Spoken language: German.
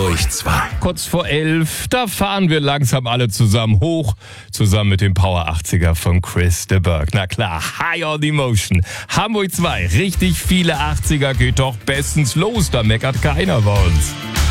Hamburg 2. Kurz vor 11, da fahren wir langsam alle zusammen hoch, zusammen mit dem Power 80er von Chris de Burgh. Na klar, High on Emotion. Hamburg 2, richtig viele 80er, geht doch bestens los, da meckert keiner bei uns.